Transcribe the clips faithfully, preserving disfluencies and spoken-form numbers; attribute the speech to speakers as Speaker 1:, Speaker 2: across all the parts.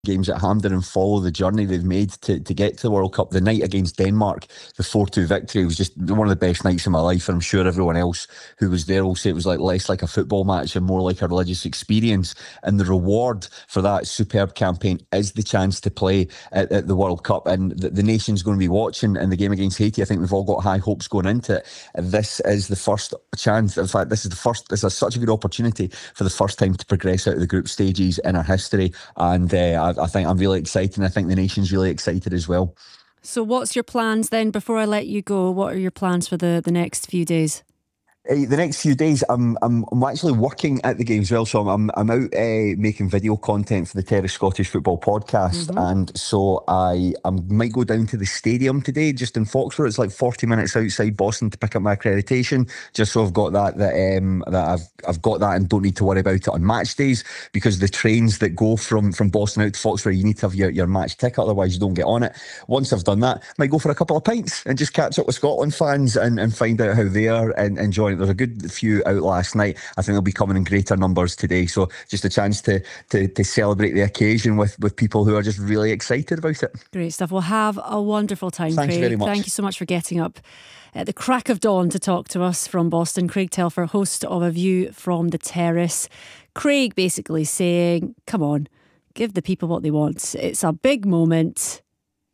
Speaker 1: games at Hampden and follow the journey they've made to, to get to the World Cup. The night against Denmark, the four two victory, was just one of the best nights of my life, and I'm sure everyone else who was there will say it was like less like a football match and more like a religious experience. And the reward for that superb campaign is the chance to play at, at the World Cup, and the, the nation's going to be watching. And the game against Haiti, I think we've all got high hopes going into it. This is the first chance, in fact this is the first this is such a good opportunity for the first time to progress out of the group stages in our history, and uh, I, I think I'm really excited, and I think the nation's really excited as well.
Speaker 2: So what's your plans then, before I let you go? What are your plans for the, the next few days?
Speaker 1: Uh, the next few days, I'm I'm I'm actually working at the games as well, so I'm I'm out uh, making video content for the Terrace Scottish Football Podcast, mm-hmm. and so I I might go down to the stadium today, just in Foxford. It's like forty minutes outside Boston to pick up my accreditation, just so I've got that that um that I've I've got that and don't need to worry about it on match days, because the trains that go from from Boston out to Foxford, you need to have your, your match ticket, otherwise you don't get on it. Once I've done that, I might go for a couple of pints and just catch up with Scotland fans and, and find out how they are and enjoy it. There's a good few out last night. I think they'll be coming in greater numbers today. So just a chance to to, to celebrate the occasion with, with people who are just really excited about it.
Speaker 2: Great stuff. We'll have a wonderful time,
Speaker 1: Thank
Speaker 2: Craig.
Speaker 1: you very much.
Speaker 2: Thank you so much for getting up at the crack of dawn to talk to us from Boston. Craig Telfer, host of A View from the Terrace. Craig basically saying, come on, give the people what they want. It's a big moment.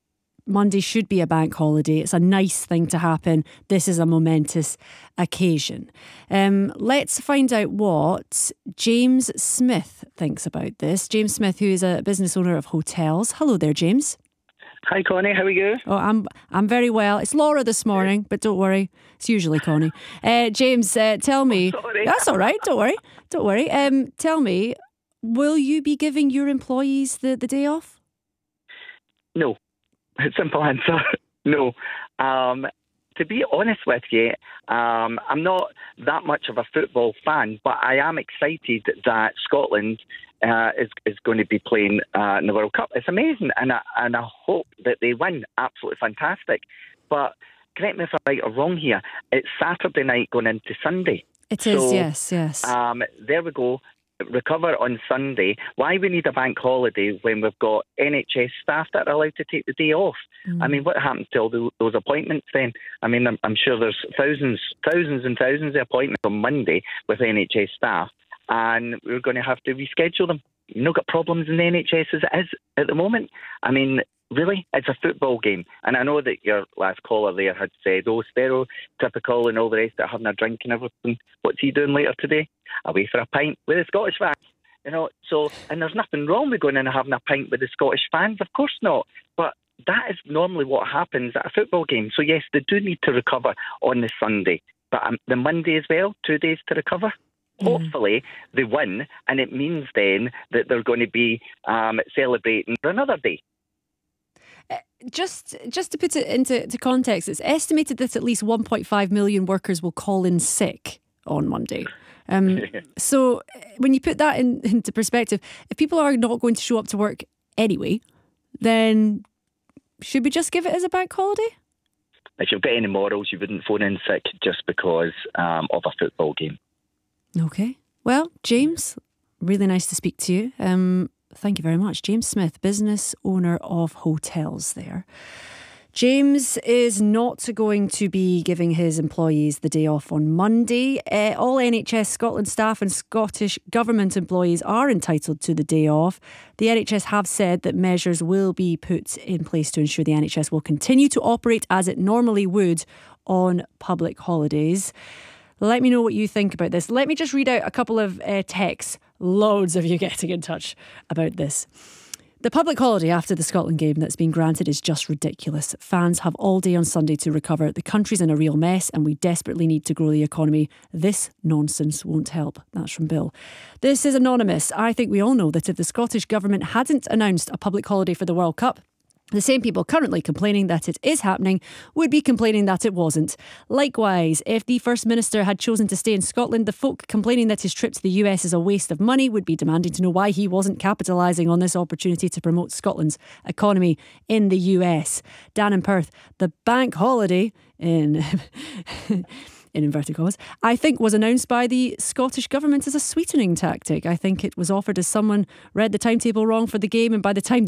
Speaker 2: Monday should be a bank holiday. It's a nice thing to happen. This is a momentous occasion. Um, let's find out what James Smith thinks about this. James Smith, who is a business owner of hotels. Hello there, James.
Speaker 3: Hi, Connie. How are you?
Speaker 2: Oh, I'm I'm very well. It's Laura this morning, but don't worry. It's usually Connie. Uh, James, uh, tell me.
Speaker 3: Oh, sorry.
Speaker 2: That's all right. Don't worry. Don't worry. Um, tell me, will you be giving your employees the, the day off?
Speaker 3: No. Simple answer, no. Um, to be honest with you, um, I'm not that much of a football fan, but I am excited that Scotland uh, is is going to be playing uh, in the World Cup. It's amazing, and I, and I hope that they win. Absolutely fantastic. But correct me if I'm right or wrong here, it's Saturday night going into Sunday.
Speaker 2: It
Speaker 3: so,
Speaker 2: is, yes, yes.
Speaker 3: Um, there we go. Recover on Sunday. Why we need a bank holiday when we've got N H S staff that are allowed to take the day off? Mm. I mean, what happens to all the, those appointments then? I mean, I'm, I'm sure there's thousands, thousands and thousands of appointments on Monday with N H S staff, and we're going to have to reschedule them. You've not got problems in the N H S as it is at the moment. I mean, really, it's a football game. And I know that your last caller there had said, oh, stereotypical and all the rest of it, having a drink and everything. What's he doing later today? Away for a pint with the Scottish fans. You know, so, and there's nothing wrong with going in and having a pint with the Scottish fans, of course not. But that is normally what happens at a football game. So yes, they do need to recover on the Sunday. But um, the Monday as well, two days to recover. Mm. Hopefully they win, and it means then that they're going to be um, celebrating for another day.
Speaker 2: Just just to put it into to context, it's estimated that at least one point five million workers will call in sick on Monday. Um, so when you put that in, into perspective, if people are not going to show up to work anyway, then should we just give it as a bank holiday?
Speaker 3: If you've got any morals, you wouldn't phone in sick just because um, of a football game.
Speaker 2: Okay. Well, James, really nice to speak to you. Um, Thank you very much. James Smith, business owner of hotels there. James is not going to be giving his employees the day off on Monday. Uh, all N H S Scotland staff and Scottish Government employees are entitled to the day off. The N H S have said that measures will be put in place to ensure the N H S will continue to operate as it normally would on public holidays. Let me know what you think about this. Let me just read out a couple of uh, texts. Loads of you getting in touch about this. The public holiday after the Scotland game that's been granted is just ridiculous. Fans have all day on Sunday to recover. The country's in a real mess and we desperately need to grow the economy. This nonsense won't help. That's from Bill. This is anonymous. I think we all know that if the Scottish Government hadn't announced a public holiday for the World Cup, the same people currently complaining that it is happening would be complaining that it wasn't. Likewise, if the First Minister had chosen to stay in Scotland, the folk complaining that his trip to the U S is a waste of money would be demanding to know why he wasn't capitalising on this opportunity to promote Scotland's economy in the U S. Dan in Perth, the bank holiday in... in inverted commas, I think was announced by the Scottish Government as a sweetening tactic. I think it was offered as someone read the timetable wrong for the game, and by the time